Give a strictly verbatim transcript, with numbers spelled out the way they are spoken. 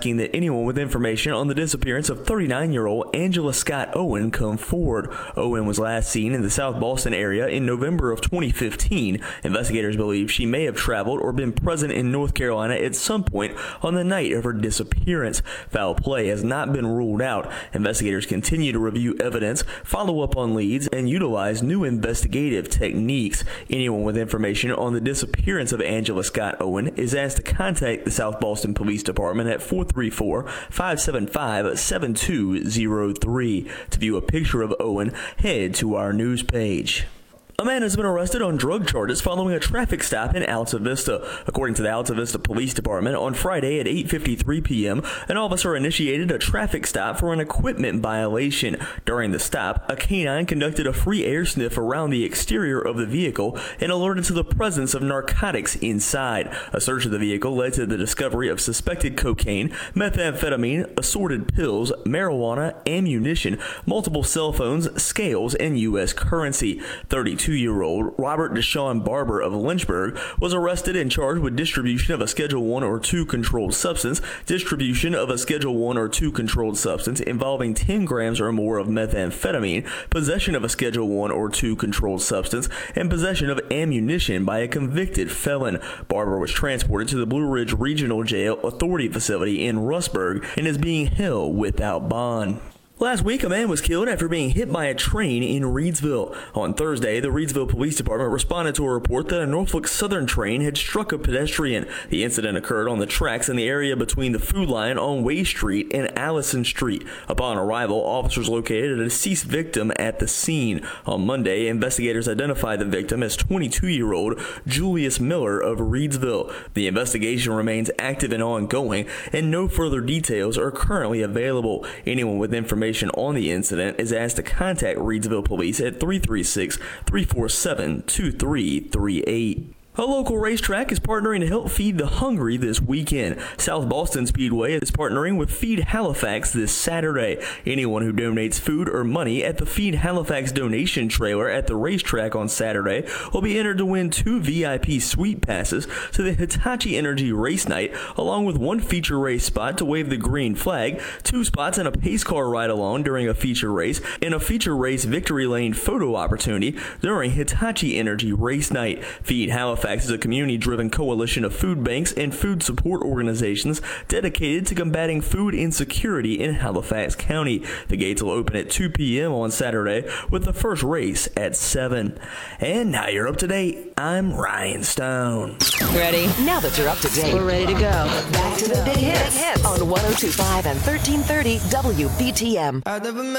asking that anyone with information on the disappearance of thirty-nine-year-old Angela Scott Owen come forward. Owen was last seen in the South Boston area in November of twenty fifteen. Investigators believe she may have traveled or been present in North Carolina at some point on the night of her disappearance. Foul play has not been ruled out. Investigators continue to review evidence, follow up on leads, and utilize new investigative techniques. Anyone with information on the disappearance of Angela Scott Owen is asked to contact the South Boston Police Department at four three four, five seven five, seven two zero three. To view a picture of Owen, head to our news page. A man has been arrested on drug charges following a traffic stop in Alta Vista. According to the Alta Vista Police Department, on Friday at eight fifty-three p.m., an officer initiated a traffic stop for an equipment violation. During the stop, a canine conducted a free air sniff around the exterior of the vehicle and alerted to the presence of narcotics inside. A search of the vehicle led to the discovery of suspected cocaine, methamphetamine, assorted pills, marijuana, ammunition, multiple cell phones, scales, and U S currency. thirty-two-year-old Robert Deshaun Barber of Lynchburg was arrested and charged with distribution of a Schedule one or two controlled substance, distribution of a Schedule one or two controlled substance involving ten grams or more of methamphetamine, possession of a Schedule one or two controlled substance, and possession of ammunition by a convicted felon. Barber was transported to the Blue Ridge Regional Jail Authority facility in Rustburg and is being held without bond. Last week, a man was killed after being hit by a train in Reidsville. On Thursday, the Reidsville Police Department responded to a report that a Norfolk Southern train had struck a pedestrian. The incident occurred on the tracks in the area between the Food Lion on Way Street and Allison Street. Upon arrival, officers located a deceased victim at the scene. On Monday, investigators identified the victim as twenty-two-year-old Julius Miller of Reidsville. The investigation remains active and ongoing, and no further details are currently available. Anyone with information on the incident is asked to contact Reidsville Police at three three six, three four seven, two three three eight. A local racetrack is partnering to help feed the hungry this weekend. South Boston Speedway is partnering with Feed Halifax this Saturday. Anyone who donates food or money at the Feed Halifax donation trailer at the racetrack on Saturday will be entered to win two V I P suite passes to the Hitachi Energy Race Night, along with one feature race spot to wave the green flag, two spots in a pace car ride-along during a feature race, and a feature race victory lane photo opportunity during Hitachi Energy Race Night. Feed Halifax is a community-driven coalition of food banks and food support organizations dedicated to combating food insecurity in Halifax County. The gates will open at two p.m. on Saturday with the first race at seven. And now you're up to date. I'm Ryan Stone. Ready? Now that you're up to date, we're ready to go. Back to the big hits, hits on one oh two point five and thirteen thirty W B T M.